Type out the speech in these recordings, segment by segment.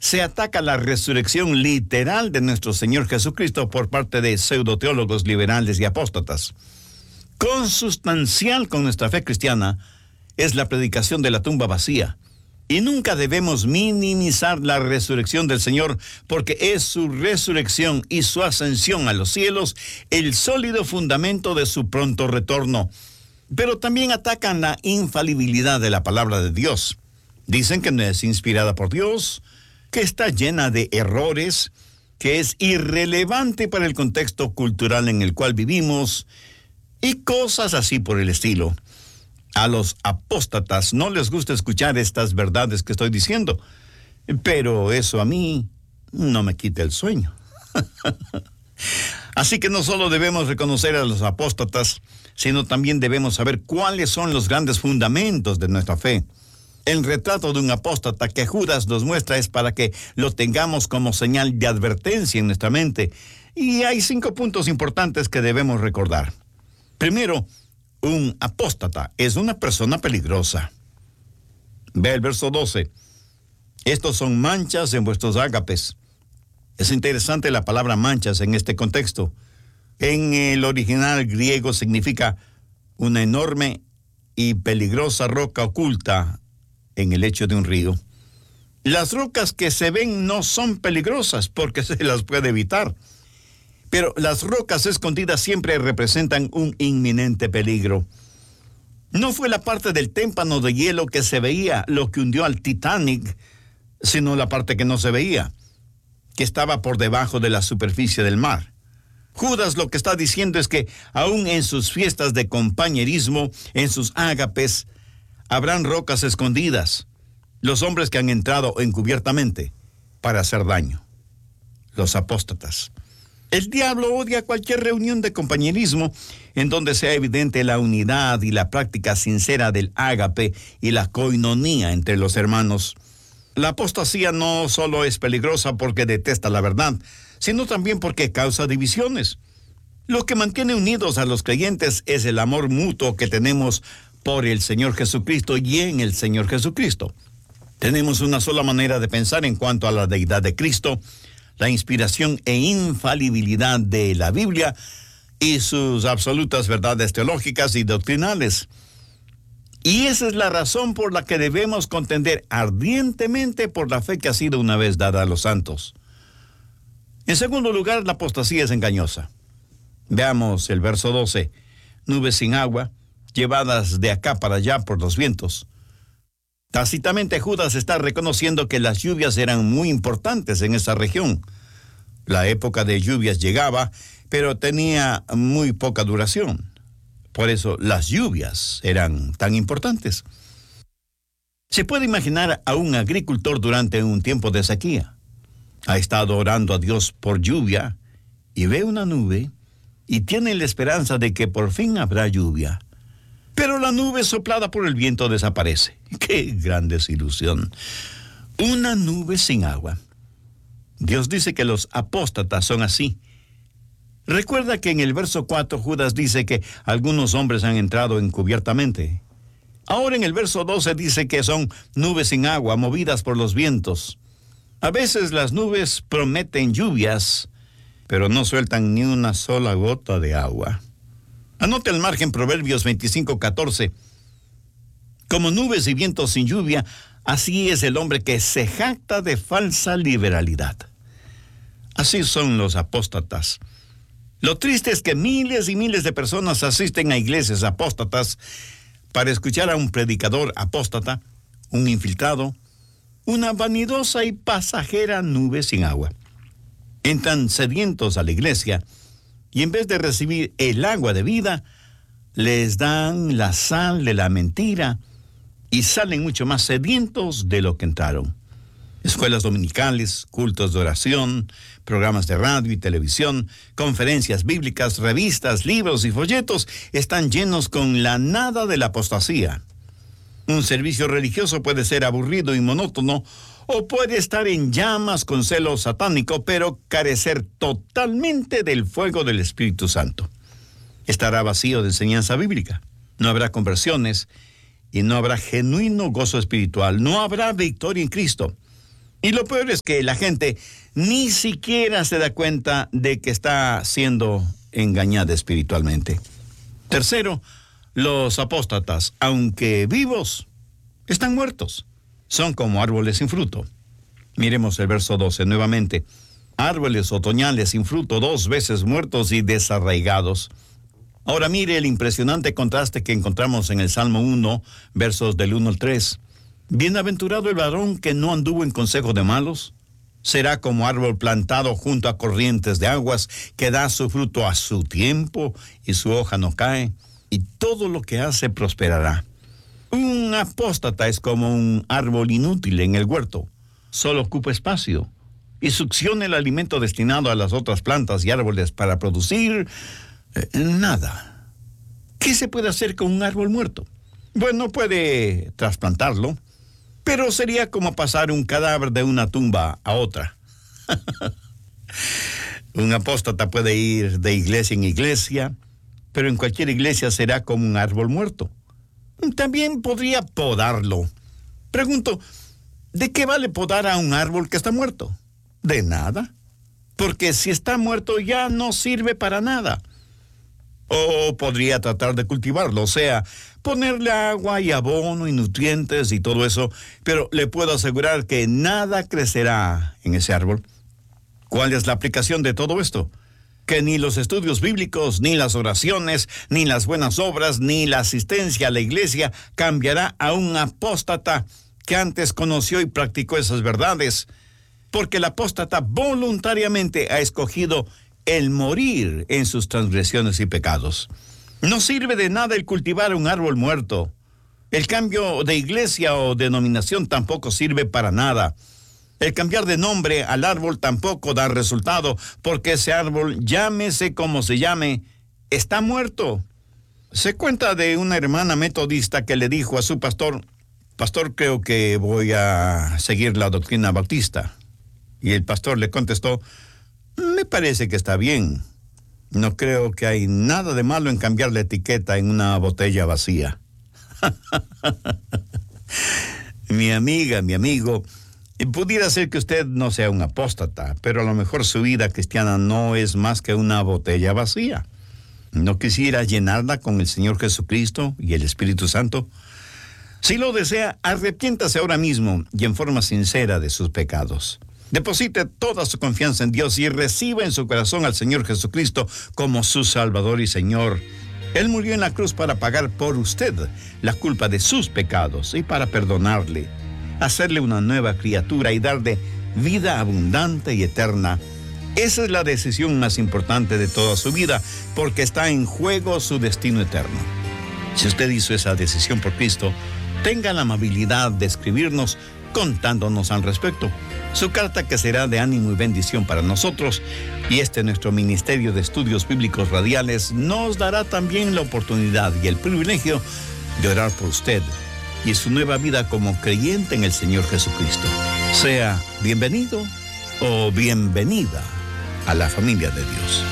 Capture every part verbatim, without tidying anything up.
se ataca la resurrección literal de nuestro Señor Jesucristo por parte de pseudoteólogos liberales y apóstatas. Consustancial con nuestra fe cristiana es la predicación de la tumba vacía. Y nunca debemos minimizar la resurrección del Señor, porque es su resurrección y su ascensión a los cielos el sólido fundamento de su pronto retorno. Pero también atacan la infalibilidad de la palabra de Dios. Dicen que no es inspirada por Dios, que está llena de errores, que es irrelevante para el contexto cultural en el cual vivimos, y cosas así por el estilo. A los apóstatas no les gusta escuchar estas verdades que estoy diciendo, pero eso a mí no me quita el sueño. Así que no solo debemos reconocer a los apóstatas, sino también debemos saber cuáles son los grandes fundamentos de nuestra fe. El retrato de un apóstata que Judas nos muestra es para que lo tengamos como señal de advertencia en nuestra mente. Y hay cinco puntos importantes que debemos recordar. Primero, un apóstata es una persona peligrosa. Ve el verso doce. Estos son manchas en vuestros ágapes. Es interesante la palabra manchas en este contexto. En el original griego significa una enorme y peligrosa roca oculta en el lecho de un río. Las rocas que se ven no son peligrosas porque se las puede evitar. Pero las rocas escondidas siempre representan un inminente peligro. No fue la parte del témpano de hielo que se veía lo que hundió al Titanic, sino la parte que no se veía, que estaba por debajo de la superficie del mar. Judas lo que está diciendo es que aún en sus fiestas de compañerismo, en sus ágapes, habrán rocas escondidas, los hombres que han entrado encubiertamente para hacer daño, los apóstatas. El diablo odia cualquier reunión de compañerismo en donde sea evidente la unidad y la práctica sincera del ágape y la coinonía entre los hermanos. La apostasía no solo es peligrosa porque detesta la verdad, sino también porque causa divisiones. Lo que mantiene unidos a los creyentes es el amor mutuo que tenemos por el Señor Jesucristo y en el Señor Jesucristo. Tenemos una sola manera de pensar en cuanto a la deidad de Cristo, la inspiración e infalibilidad de la Biblia y sus absolutas verdades teológicas y doctrinales. Y esa es la razón por la que debemos contender ardientemente por la fe que ha sido una vez dada a los santos. En segundo lugar, la apostasía es engañosa. Veamos el verso doce. Nubes sin agua, llevadas de acá para allá por los vientos. Tácitamente Judas está reconociendo que las lluvias eran muy importantes en esa región. La época de lluvias llegaba, pero tenía muy poca duración. Por eso las lluvias eran tan importantes. Se puede imaginar a un agricultor durante un tiempo de sequía. Ha estado orando a Dios por lluvia y ve una nube y tiene la esperanza de que por fin habrá lluvia. Pero la nube soplada por el viento desaparece. ¡Qué gran desilusión! Una nube sin agua. Dios dice que los apóstatas son así. Recuerda que en el verso cuatro Judas dice que algunos hombres han entrado encubiertamente. Ahora en el verso doce dice que son nubes sin agua, movidas por los vientos. A veces las nubes prometen lluvias, pero no sueltan ni una sola gota de agua. Anote al margen Proverbios veinticinco catorce. Como nubes y vientos sin lluvia, así es el hombre que se jacta de falsa liberalidad. Así son los apóstatas. Lo triste es que miles y miles de personas asisten a iglesias apóstatas para escuchar a un predicador apóstata, un infiltrado, una vanidosa y pasajera nube sin agua. Entran sedientos a la iglesia y en vez de recibir el agua de vida, les dan la sal de la mentira y salen mucho más sedientos de lo que entraron. Escuelas dominicales, cultos de oración, programas de radio y televisión, conferencias bíblicas, revistas, libros y folletos están llenos con la nada de la apostasía. Un servicio religioso puede ser aburrido y monótono, o puede estar en llamas con celo satánico, pero carecer totalmente del fuego del Espíritu Santo. Estará vacío de enseñanza bíblica. No habrá conversiones y no habrá genuino gozo espiritual. No habrá victoria en Cristo. Y lo peor es que la gente ni siquiera se da cuenta de que está siendo engañada espiritualmente. Tercero, los apóstatas, aunque vivos, están muertos. Son como árboles sin fruto. Miremos el verso doce nuevamente. Árboles otoñales sin fruto, dos veces muertos y desarraigados. Ahora mire el impresionante contraste que encontramos en el Salmo uno, versos del uno al tres. Bienaventurado el varón que no anduvo en consejo de malos. Será como árbol plantado junto a corrientes de aguas, que da su fruto a su tiempo y su hoja no cae, y todo lo que hace prosperará. Un apóstata es como un árbol inútil en el huerto. Solo ocupa espacio y succiona el alimento destinado a las otras plantas y árboles para producir eh, nada. ¿Qué se puede hacer con un árbol muerto? Bueno, puede trasplantarlo, pero sería como pasar un cadáver de una tumba a otra. Un apóstata puede ir de iglesia en iglesia, pero en cualquier iglesia será como un árbol muerto. También podría podarlo. Pregunto, ¿de qué vale podar a un árbol que está muerto? De nada, porque si está muerto ya no sirve para nada. O podría tratar de cultivarlo, o sea, ponerle agua y abono y nutrientes y todo eso, pero le puedo asegurar que nada crecerá en ese árbol. ¿Cuál es la aplicación de todo esto? Que ni los estudios bíblicos, ni las oraciones, ni las buenas obras, ni la asistencia a la iglesia cambiará a un apóstata que antes conoció y practicó esas verdades, porque el apóstata voluntariamente ha escogido el morir en sus transgresiones y pecados. No sirve de nada el cultivar un árbol muerto. El cambio de iglesia o denominación tampoco sirve para nada. El cambiar de nombre al árbol tampoco da resultado, porque ese árbol, llámese como se llame, está muerto. Se cuenta de una hermana metodista que le dijo a su pastor: pastor, creo que voy a seguir la doctrina bautista. Y el pastor le contestó: me parece que está bien. No creo que hay nada de malo en cambiar la etiqueta en una botella vacía. Mi amiga, mi amigo, pudiera ser que usted no sea un apóstata, pero a lo mejor su vida cristiana no es más que una botella vacía. ¿No quisiera llenarla con el Señor Jesucristo y el Espíritu Santo? Si lo desea, arrepiéntase ahora mismo y en forma sincera de sus pecados. Deposite toda su confianza en Dios y reciba en su corazón al Señor Jesucristo como su Salvador y Señor. Él murió en la cruz para pagar por usted la culpa de sus pecados y para perdonarle, hacerle una nueva criatura y darle vida abundante y eterna. Esa es la decisión más importante de toda su vida, porque está en juego su destino eterno. Si usted hizo esa decisión por Cristo, tenga la amabilidad de escribirnos contándonos al respecto. Su carta, que será de ánimo y bendición para nosotros, y este nuestro Ministerio de Estudios Bíblicos Radiales nos dará también la oportunidad y el privilegio de orar por usted y su nueva vida como creyente en el Señor Jesucristo. Sea bienvenido o bienvenida a la familia de Dios.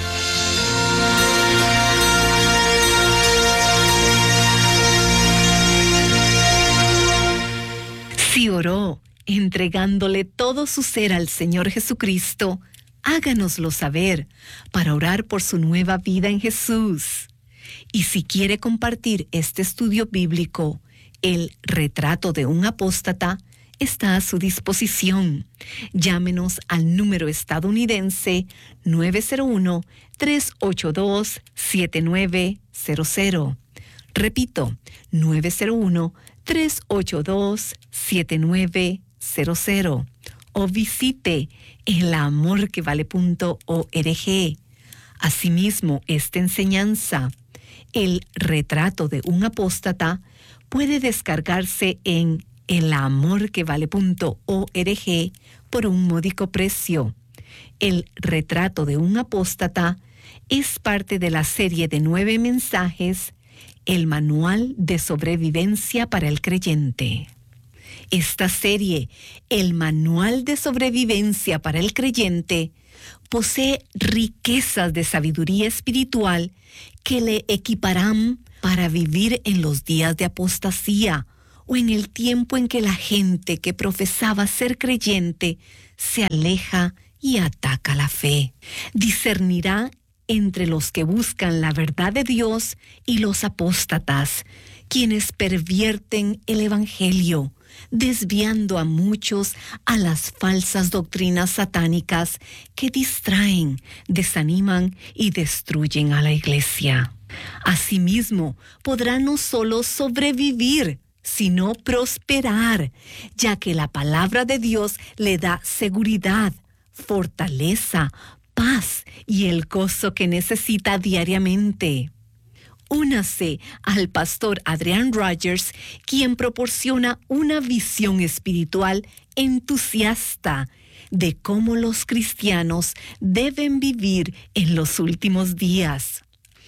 Si oró entregándole todo su ser al Señor Jesucristo, háganoslo saber para orar por su nueva vida en Jesús. Y si quiere compartir este estudio bíblico, el retrato de un apóstata, está a su disposición. Llámenos al número estadounidense nueve cero uno, tres ocho dos, siete nueve cero cero. Repito, nueve cero uno, tres ocho dos, siete nueve cero cero. O visite el amor que vale punto org. Asimismo, esta enseñanza, el retrato de un apóstata, puede descargarse en el amor que vale punto org por un módico precio. El retrato de un apóstata es parte de la serie de nueve mensajes, el manual de sobrevivencia para el creyente. Esta serie, el manual de sobrevivencia para el creyente, posee riquezas de sabiduría espiritual que le equiparán para vivir en los días de apostasía o en el tiempo en que la gente que profesaba ser creyente se aleja y ataca la fe. Discernirá entre los que buscan la verdad de Dios y los apóstatas, quienes pervierten el Evangelio, desviando a muchos a las falsas doctrinas satánicas que distraen, desaniman y destruyen a la iglesia. Asimismo, podrá no solo sobrevivir, sino prosperar, ya que la palabra de Dios le da seguridad, fortaleza, paz y el gozo que necesita diariamente. Únase al pastor Adrian Rogers, quien proporciona una visión espiritual entusiasta de cómo los cristianos deben vivir en los últimos días.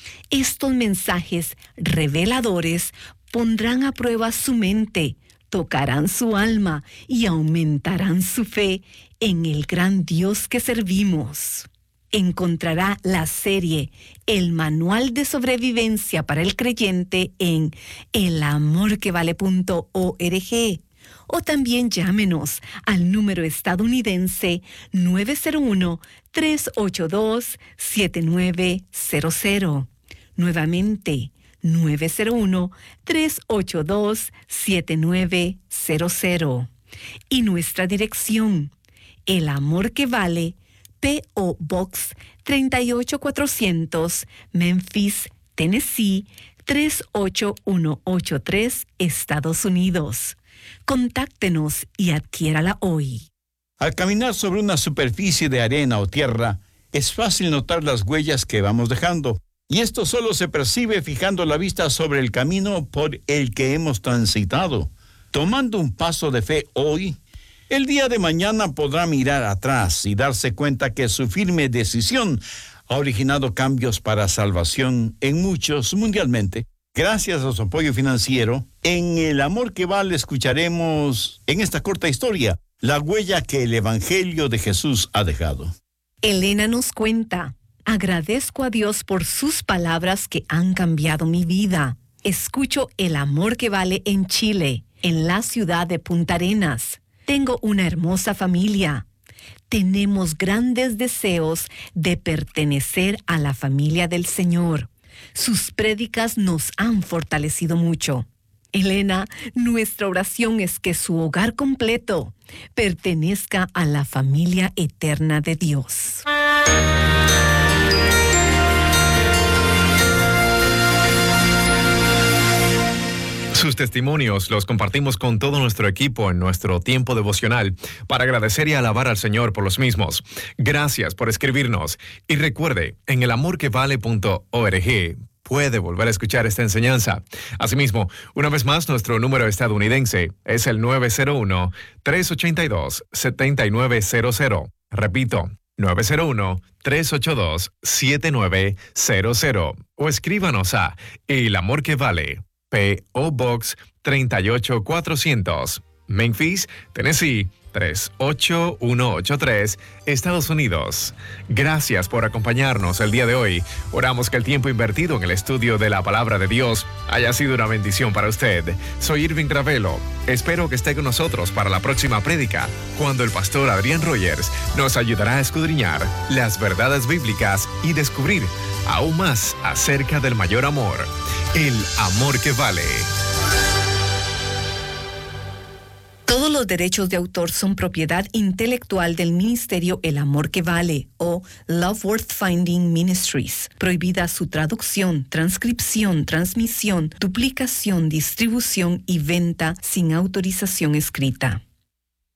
Estos mensajes reveladores pondrán a prueba su mente, tocarán su alma y aumentarán su fe en el gran Dios que servimos. Encontrará la serie El Manual de Sobrevivencia para el Creyente en el amor que vale punto org, o también llámenos al número estadounidense nueve cero uno, tres ocho dos, siete nueve cero cero. Nuevamente, nueve cero uno, tres ocho dos, siete nueve cero cero. Y nuestra dirección, El Amor que Vale, P O Box tres ocho cuatrocientos, Memphis, Tennessee tres ocho uno ocho tres, Estados Unidos. Contáctenos y adquiérala hoy. Al caminar sobre una superficie de arena o tierra, es fácil notar las huellas que vamos dejando, y esto solo se percibe fijando la vista sobre el camino por el que hemos transitado. Tomando un paso de fe hoy, el día de mañana podrá mirar atrás y darse cuenta que su firme decisión ha originado cambios para salvación en muchos mundialmente. Gracias a su apoyo financiero, en El Amor que Vale escucharemos en esta corta historia la huella que el Evangelio de Jesús ha dejado. Elena nos cuenta: agradezco a Dios por sus palabras que han cambiado mi vida. Escucho El Amor que Vale en Chile, en la ciudad de Punta Arenas. Tengo una hermosa familia. Tenemos grandes deseos de pertenecer a la familia del Señor. Sus prédicas nos han fortalecido mucho. Elena, nuestra oración es que su hogar completo pertenezca a la familia eterna de Dios. Sus testimonios los compartimos con todo nuestro equipo en nuestro tiempo devocional para agradecer y alabar al Señor por los mismos. Gracias por escribirnos. Y recuerde, en el amor que vale punto org puede volver a escuchar esta enseñanza. Asimismo, una vez más, nuestro número estadounidense es el nueve cero uno, tres ocho dos, siete nueve cero cero. Repito, nueve cero uno, tres ocho dos, siete nueve cero cero. O escríbanos a El Amor que Vale, P O Box tres ocho cuatrocientos, Memphis, Tennessee tres ocho uno ocho tres, Estados Unidos. Gracias por acompañarnos el día de hoy. Oramos que el tiempo invertido en el estudio de la palabra de Dios haya sido una bendición para usted. Soy Irving Ravelo. Espero que esté con nosotros para la próxima prédica, cuando el pastor Adrian Rogers nos ayudará a escudriñar las verdades bíblicas y descubrir aún más acerca del mayor amor, el amor que vale. Todos los derechos de autor son propiedad intelectual del Ministerio El Amor que Vale o Love Worth Finding Ministries. Prohibida su traducción, transcripción, transmisión, duplicación, distribución y venta sin autorización escrita.